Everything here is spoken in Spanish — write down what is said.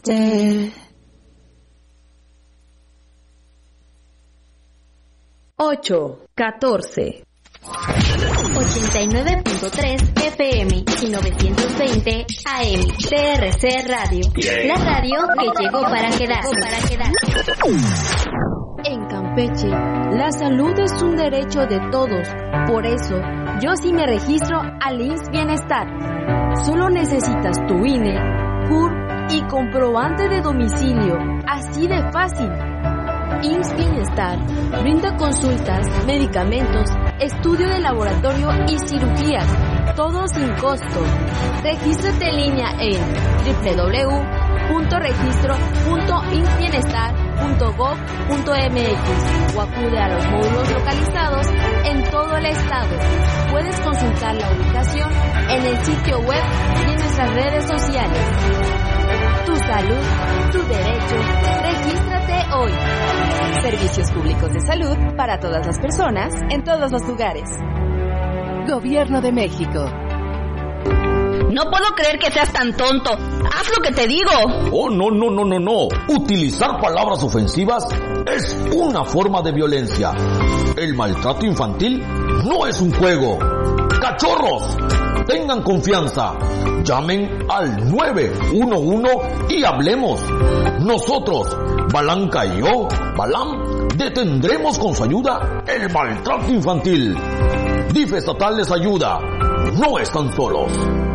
8:14 89.3 FM y 920 AM. TRC Radio. La radio que llegó para quedarse. En Campeche, la salud es un derecho de todos. Por eso, yo sí me registro al IMSS Bienestar. Solo necesitas tu INE, CUR y comprobante de domicilio. Así de fácil. IMSS Bienestar brinda consultas, medicamentos, estudio de laboratorio y cirugías, todo sin costo. Regístrate en línea en www.registro.imsbienestar.gov.mx o acude a los módulos localizados en todo el estado. Puedes consultar la ubicación en el sitio web y en nuestras redes sociales. Tu salud, tu derecho. Regístrate hoy. Servicios públicos de salud para todas las personas, en todos los lugares. Gobierno de México. No puedo creer que seas tan tonto. Haz lo que te digo. Oh, no. Utilizar palabras ofensivas es una forma de violencia. El maltrato infantil no es un juego. ¡Cachorros! Tengan confianza. Llamen al 911 y hablemos. Nosotros, Balanca y yo, Balam, detendremos con su ayuda el maltrato infantil. DIF estatal les ayuda. No están solos.